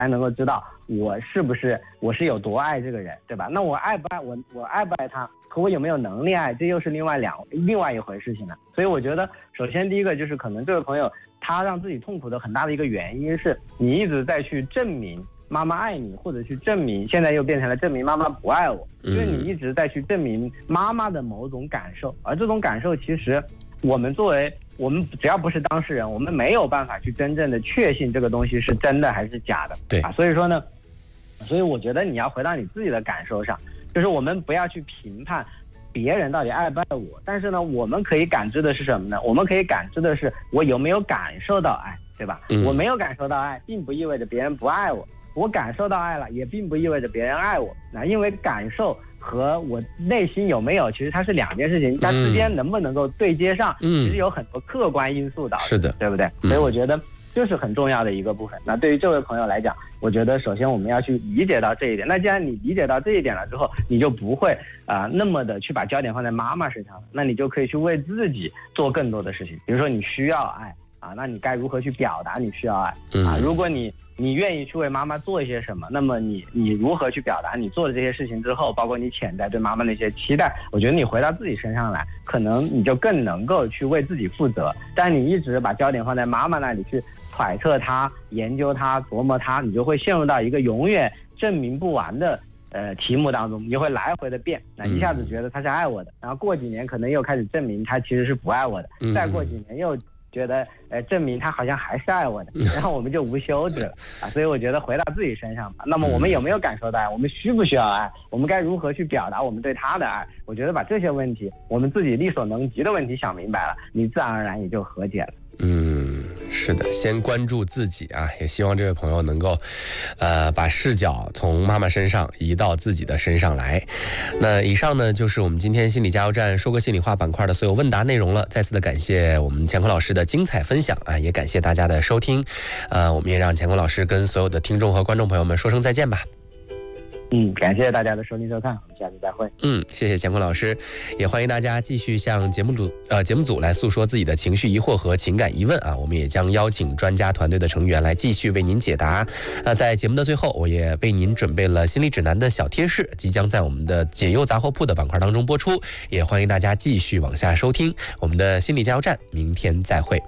才能够知道我是有多爱这个人，对吧？那我爱不爱我爱不爱他，和我有没有能力爱，这又是另外一回事情了。所以我觉得，首先第一个就是可能这位朋友他让自己痛苦的很大的一个原因是你一直在去证明妈妈爱你，或者去证明，现在又变成了证明妈妈不爱我，因为你一直在去证明妈妈的某种感受，而这种感受其实我们只要不是当事人，我们没有办法去真正的确信这个东西是真的还是假的。 对啊，所以说呢，所以我觉得你要回到你自己的感受上，就是我们不要去评判别人到底爱不爱我，但是呢，我们可以感知的是什么呢？我们可以感知的是我有没有感受到爱，对吧？我没有感受到爱，并不意味着别人不爱我。我感受到爱了，也并不意味着别人爱我。那因为感受和我内心有没有，其实它是两件事情，它之间能不能够对接上，其实有很多客观因素导致， 是的， 对不对？所以我觉得这是很重要的一个部分。那对于这位朋友来讲，我觉得首先我们要去理解到这一点。那既然你理解到这一点了之后，你就不会那么的去把焦点放在妈妈身上了，那你就可以去为自己做更多的事情。比如说你需要爱那你该如何去表达你需要爱如果你愿意去为妈妈做一些什么，那么你如何去表达你做的这些事情之后，包括你潜在对妈妈的一些期待，我觉得你回到自己身上来，可能你就更能够去为自己负责。但你一直把焦点放在妈妈那里去揣测她、研究她、琢磨她，你就会陷入到一个永远证明不完的题目当中，你就会来回的变。那一下子觉得她是爱我的，然后过几年可能又开始证明她其实是不爱我的，再过几年又觉得证明他好像还是爱我的，然后我们就无休止了所以我觉得回到自己身上吧。那么我们有没有感受到爱？我们需不需要爱？我们该如何去表达我们对他的爱？我觉得把这些问题，我们自己力所能及的问题想明白了，你自然而然也就和解了。 是的，先关注自己也希望这位朋友能够把视角从妈妈身上移到自己的身上来。那以上呢就是我们今天心理加油站说个心里话板块的所有问答内容了。再次的感谢我们乾坤老师的精彩分享也感谢大家的收听。我们也让乾坤老师跟所有的听众和观众朋友们说声再见吧。 感谢大家的收听收看，我们下次再会。 谢谢乾坤老师，也欢迎大家继续向节目组来诉说自己的情绪疑惑和情感疑问我们也将邀请专家团队的成员来继续为您解答。在节目的最后，我也为您准备了心理指南的小贴士，即将在我们的解忧杂货铺的板块当中播出，也欢迎大家继续往下收听我们的心理加油站，明天再会。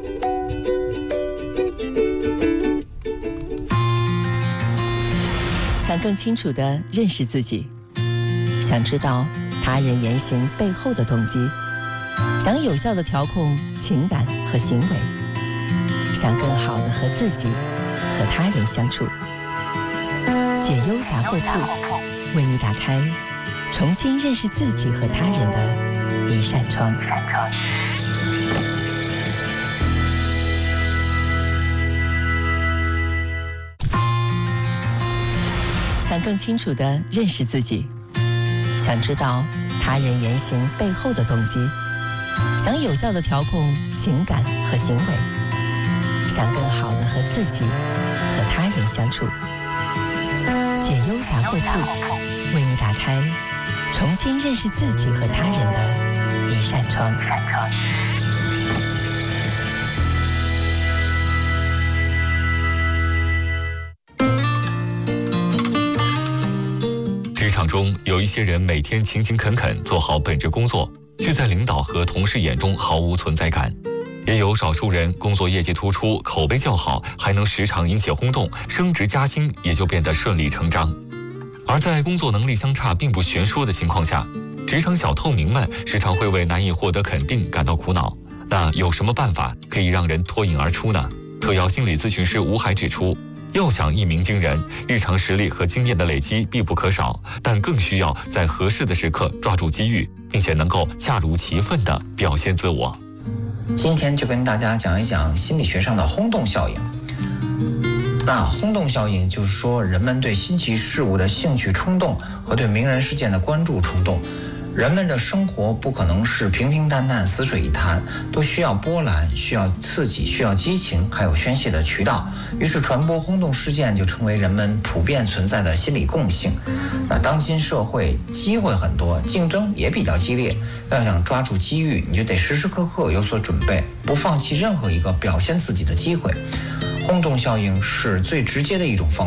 想更清楚地认识自己，想知道他人言行背后的动机，想有效地调控情感和行为，想更好地和自己和他人相处。解忧杂货铺为你打开重新认识自己和他人的一扇窗。想更清楚地认识自己，想知道他人言行背后的动机，想有效地调控情感和行为，想更好地和自己和他人相处。解忧杂货铺为你打开重新认识自己和他人的一扇窗。 职场中有一些人每天勤勤恳恳做好本职工作，却在领导和同事眼中毫无存在感；也有少数人工作业绩突出，口碑较好，还能时常引起轰动，升职加薪也就变得顺理成章。而在工作能力相差并不悬殊的情况下，职场小透明们时常会为难以获得肯定感到苦恼。那有什么办法可以让人脱颖而出呢？特邀心理咨询师吴海指出，要想一鸣惊人，日常实力和经验的累积必不可少，但更需要在合适的时刻抓住机遇，并且能够恰如其分地表现自我。 今天就跟大家讲一讲心理学上的轰动效应。那轰动效应就是说，人们对新奇事物的兴趣冲动和对名人事件的关注冲动。人们的生活不可能是平平淡淡、死水一潭，都需要波澜，需要刺激，需要激情，还有宣泄的渠道。于是传播轰动事件就成为人们普遍存在的心理共性。那当今社会机会很多，竞争也比较激烈，要想抓住机遇，你就得时时刻刻有所准备，不放弃任何一个表现自己的机会。轰动效应是最直接的一种方式。